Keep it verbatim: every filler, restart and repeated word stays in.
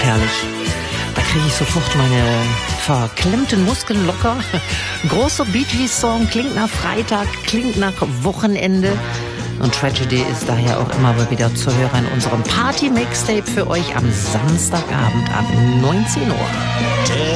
herrlich. Da kriege ich sofort meine verklemmten Muskeln locker. Großer Bee Gees Song, klingt nach Freitag, klingt nach Wochenende. Und Tragedy ist daher auch immer mal wieder zu hören in unserem Party-Mixtape für euch am Samstagabend ab neunzehn Uhr.